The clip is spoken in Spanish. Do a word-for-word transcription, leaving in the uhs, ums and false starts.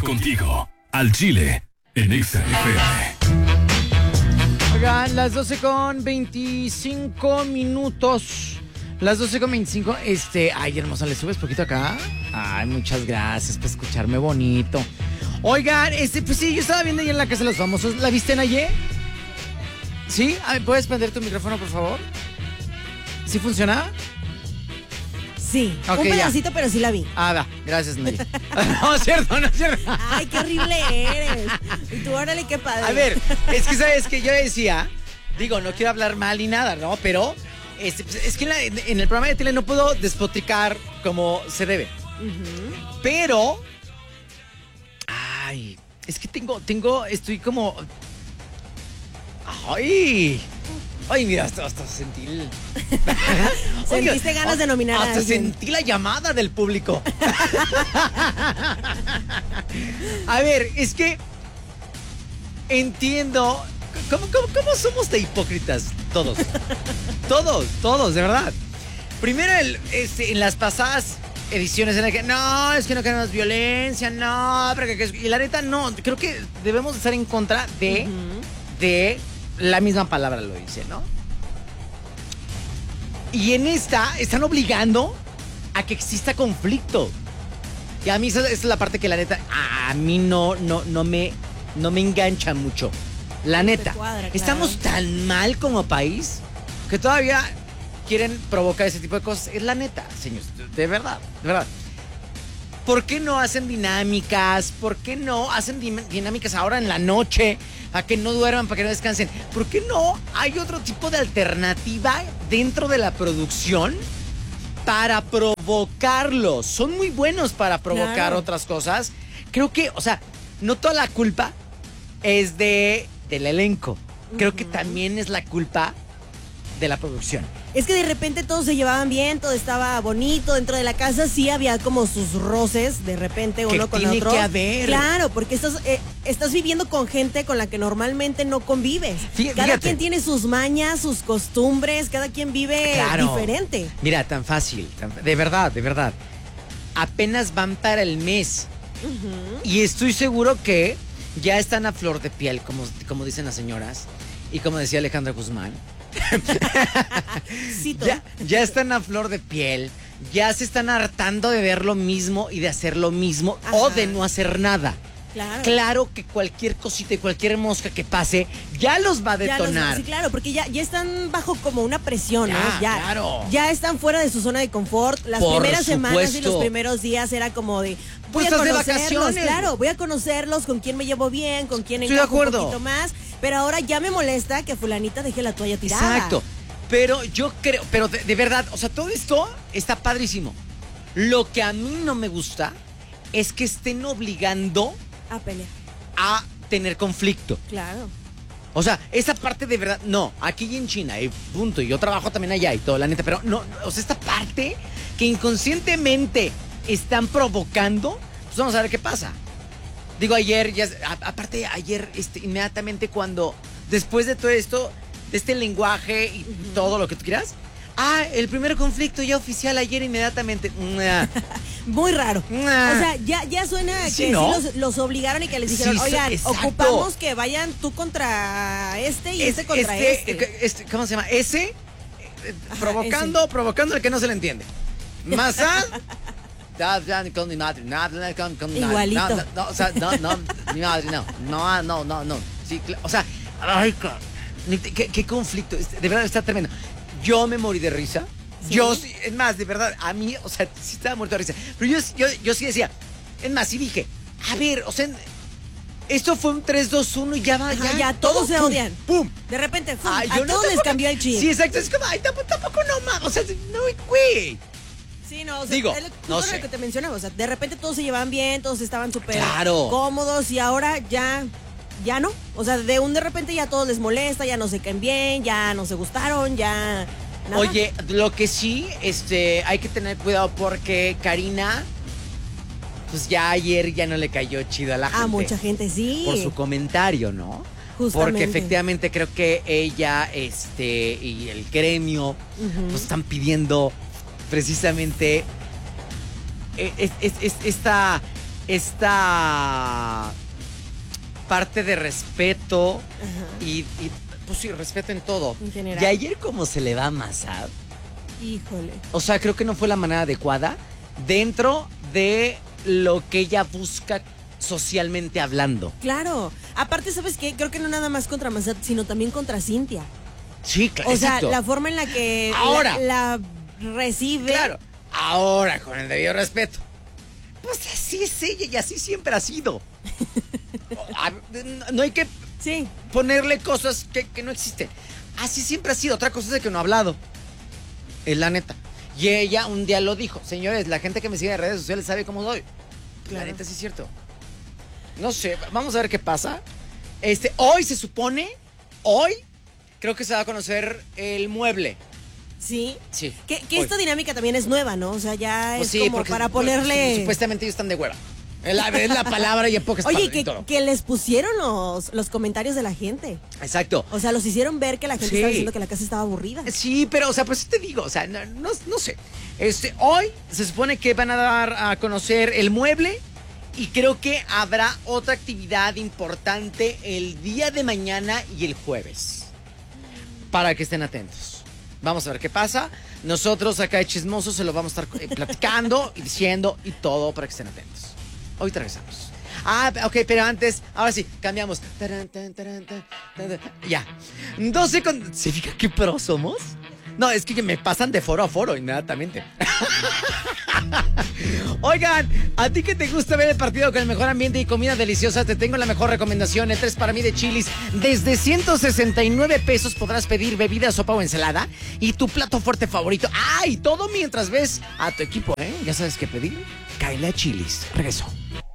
contigo, al Chile, en Exa F M. Oigan, las doce con veinticinco minutos. Las doce con veinticinco. Este, ay, hermosa, ¿le subes poquito acá? Ay, muchas gracias por escucharme bonito. Oigan, este, pues sí, yo estaba viendo ayer en la Casa de los Famosos. ¿La viste en ayer? ¿Sí? Ay, ¿puedes prender tu micrófono, por favor? ¿Sí funciona? Sí, okay, un pedacito, ya. Pero sí la vi. Ah, va, gracias, Nelly. No, es cierto, no es cierto. Ay, qué horrible eres. Y tú, órale, qué padre. A ver, es que sabes que yo decía, digo, no quiero hablar mal ni nada, ¿no? Pero es, es que en, la, en el programa de tele no puedo despotricar como se debe. Uh-huh. Pero, ay, es que tengo, tengo, estoy como, ay... Ay, mira, hasta, hasta sentí el... Sentiste Oye, ganas de nominar hasta a alguien. Sentí la llamada del público. A ver, es que entiendo... ¿Cómo, cómo, cómo somos de hipócritas? Todos. Todos, todos, de verdad. Primero, el, este, en las pasadas ediciones en las que... No, es que no queremos violencia, no, pero que... Y la neta, no, creo que debemos estar en contra de... Uh-huh. de la misma palabra lo dice, ¿no? Y en esta están obligando a que exista conflicto. Y a mí esa, esa es la parte que la neta a mí no, no, no, me, no me engancha mucho. La neta. Cuadra, claro. Estamos tan mal como país que todavía quieren provocar ese tipo de cosas. Es la neta, señores. De verdad, de verdad. ¿Por qué no hacen dinámicas? ¿Por qué no hacen dinámicas ahora en la noche? A que no duerman, para que no descansen. ¿Por qué no hay otro tipo de alternativa dentro de la producción para provocarlos? Son muy buenos para provocar claro. otras cosas. Creo que, o sea, no toda la culpa es de, del elenco. Creo uh-huh. que también es la culpa de la producción. Es que de repente todos se llevaban bien, todo estaba bonito dentro de la casa, sí había como sus roces de repente uno con tiene otro. Que haber. Claro, porque estás, eh, estás viviendo con gente con la que normalmente no convives. Fíjate. Cada quien tiene sus mañas, sus costumbres, cada quien vive claro. diferente. Mira, tan fácil, tan, de verdad, de verdad. Apenas van para el mes. Uh-huh. Y estoy seguro que ya están a flor de piel, como, como dicen las señoras, y como decía Alejandra Guzmán. ya, ya están a flor de piel, ya se están hartando de ver lo mismo y de hacer lo mismo. Ajá. O de no hacer nada. Claro. Claro que cualquier cosita y cualquier mosca que pase ya los va a detonar. Los, sí, claro, porque ya, ya están bajo como una presión, ya, ¿no? Ya, claro. Ya están fuera de su zona de confort. Las Por primeras supuesto. semanas y los primeros días era como de voy pues a conocerlos, de vacaciones. Claro, voy a conocerlos, con quién me llevo bien, con quién Estoy encajo de acuerdo. un poquito más. Pero ahora ya me molesta que fulanita deje la toalla tirada. Exacto. Pero yo creo, pero de, de verdad, o sea, todo esto está padrísimo. Lo que a mí no me gusta es que estén obligando a pelear, a tener conflicto. Claro. O sea, esa parte de verdad, no, aquí y en China, y punto, y yo trabajo también allá y todo, la neta, pero no, o sea, esta parte que inconscientemente están provocando, pues vamos a ver qué pasa. Digo, ayer, ya, a, aparte, ayer, este, inmediatamente cuando, después de todo esto, de este lenguaje y uh-huh. todo lo que tú quieras, ah, el primer conflicto ya oficial ayer inmediatamente. Muy raro. O sea, ya, ya suena sí, que ¿no? sí los, los obligaron y que les dijeron, sí, oigan, exacto. ocupamos que vayan tú contra este y es, este contra este. este. este. ¿Cómo se llama? Ese, eh, Ajá, provocando, ese. provocando el que no se le entiende. Masal. Con mi madre, nada, con, con mi madre. Igualito. No, no, no, o sea, no, no, mi madre, no, no, no, no, no. Sí, o sea, ay, qué, qué conflicto, de verdad está tremendo. Yo me morí de risa. ¿Sí? Yo, es más, de verdad, a mí, o sea, sí estaba muerto de risa. Pero yo, yo, yo sí decía, es más, sí dije, a ver, o sea, esto fue un tres, dos, uno y ya va, Ajá, ya, ya todos se pum, odian. ¡Pum! De repente, pum, ay, a yo todos no, les cambió el chip. Sí, exacto, es como, ay, tampoco, tampoco no más, o sea, no, güey. Sí, no, o sea, digo, es no lo sé. que te mencionaba, o sea, de repente todos se llevaban bien, todos estaban súper claro. cómodos y ahora ya, ya no. O sea, de un de repente ya todos les molesta, ya no se caen bien, ya no se gustaron, ya nada. Oye, lo que sí, este, hay que tener cuidado porque Karina, pues ya ayer ya no le cayó chido a la gente. A mucha gente, sí. Por su comentario, ¿no? Justamente. Porque efectivamente creo que ella, este, y el gremio, uh-huh. pues están pidiendo precisamente es, es, es, esta, esta parte de respeto y, y, pues sí, respeto en todo. En general. Y ayer como se le va a amasar. Híjole. O sea, creo que no fue la manera adecuada dentro de lo que ella busca socialmente hablando. Claro. Aparte, ¿sabes qué? Creo que no nada más contra Massad, sino también contra Cintia. Sí, claro. O sea, la forma en la que ahora la, la recibe. Claro. Ahora, con el debido respeto. Pues así es ella y así siempre ha sido. No hay que sí. ponerle cosas que, que no existen. Así siempre ha sido. Otra cosa es de que no ha hablado. Es la neta. Y ella un día lo dijo. Señores, la gente que me sigue en redes sociales sabe cómo soy. Claro. La neta sí es cierto. No sé, vamos a ver qué pasa. Este, hoy se supone, hoy creo que se va a conocer el mueble. Sí. Sí. Que, que esta dinámica también es nueva, ¿no? O sea, ya pues es sí, como porque, para ponerle. Porque, supuestamente ellos están de hueva. Es la, es la palabra y en pocas Oye, que, que les pusieron los, los comentarios de la gente. Exacto. O sea, los hicieron ver que la gente sí. estaba diciendo que la casa estaba aburrida. Sí, pero, o sea, pues te digo, o sea, no, no, no sé. Este, hoy se supone que van a dar a conocer el mueble y creo que habrá otra actividad importante el día de mañana y el jueves. Para que estén atentos. Vamos a ver qué pasa. Nosotros acá de Chismosos se lo vamos a estar platicando y diciendo y todo para que estén atentos. Hoy regresamos. Ah, ok, pero antes, ahora sí, cambiamos. Taran, tan, taran, tan, tan, ya. doce con... ¿Se fija qué pro somos? No, es que me pasan de foro a foro, inmediatamente. Oigan, a ti que te gusta ver el partido con el mejor ambiente y comida deliciosa, te tengo la mejor recomendación. El tres para mí de Chili's. Desde ciento sesenta y nueve pesos podrás pedir bebida, sopa o ensalada y tu plato fuerte favorito. ¡Ay! Todo mientras ves a tu equipo, ¿eh? Ya sabes qué pedir. Cáele a Chili's. Regreso.